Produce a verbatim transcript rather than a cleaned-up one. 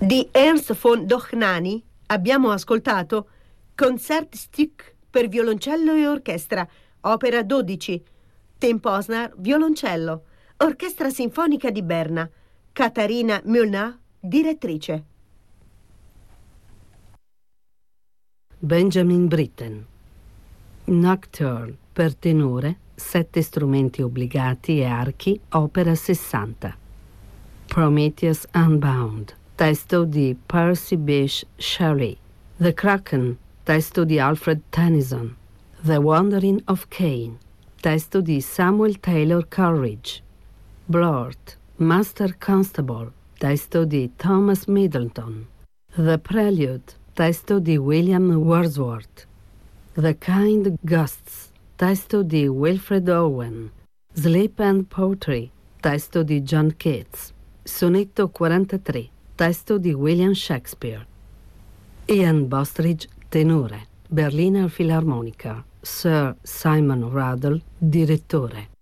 Di Ernst von Dohnanyi abbiamo ascoltato Concertstück per violoncello e orchestra, opera dodici, Tim Posner, violoncello, Orchestra Sinfonica di Berna, Katharina Mühlner, direttrice. Benjamin Britten. Nocturne per tenore, sette strumenti obbligati e archi, opera sessanta. Prometheus Unbound, testo di Percy Bysshe Shelley. The Kraken, testo di Alfred Tennyson. The Wandering of Cain, testo di Samuel Taylor Coleridge. Blurt, Master Constable, testo di Thomas Middleton. The Prelude, testo di William Wordsworth. The Kind Gusts, testo di Wilfred Owen. Sleep and Poetry, testo di John Keats. Sonetto quarantatré, testo di William Shakespeare. Ian Bostridge, tenore, Berliner Philharmoniker. Sir Simon Rattle, direttore.